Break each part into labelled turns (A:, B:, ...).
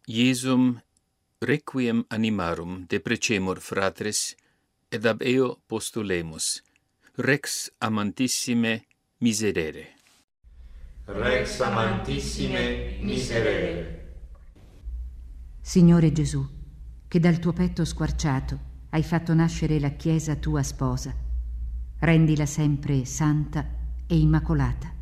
A: Iesum requiem animarum deprecemur fratres, et ab eo postulemus, Rex amantissime miserere.
B: Rex amantissime miserere.
C: Signore Gesù, che dal tuo petto squarciato hai fatto nascere la Chiesa tua sposa, rendila sempre santa e immacolata.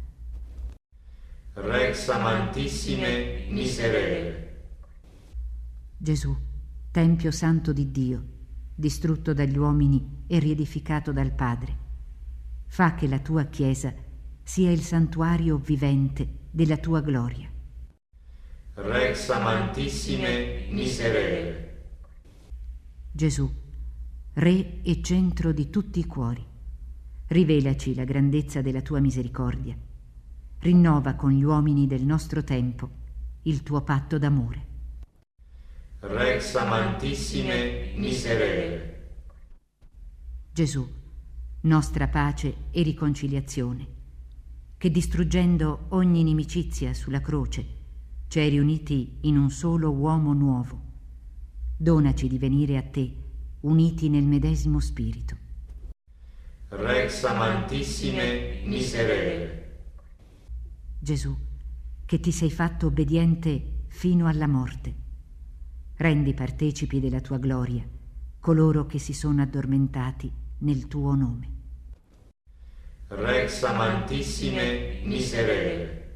B: Rex amantissime miserere.
C: Gesù, Tempio santo di Dio, distrutto dagli uomini e riedificato dal Padre, fa che la tua Chiesa sia il santuario vivente della tua gloria.
B: Rex amantissime miserere.
C: Gesù, Re e centro di tutti i cuori, rivelaci la grandezza della tua misericordia, rinnova con gli uomini del nostro tempo il tuo patto d'amore.
B: Rex amantissime miserere.
C: Gesù, nostra pace e riconciliazione, che distruggendo ogni inimicizia sulla croce ci hai riuniti in un solo uomo nuovo, donaci di venire a te uniti nel medesimo spirito.
B: Rex amantissime miserere.
C: Gesù, che ti sei fatto obbediente fino alla morte, rendi partecipi della tua gloria coloro che si sono addormentati nel tuo nome.
B: Rex amantissime miserere.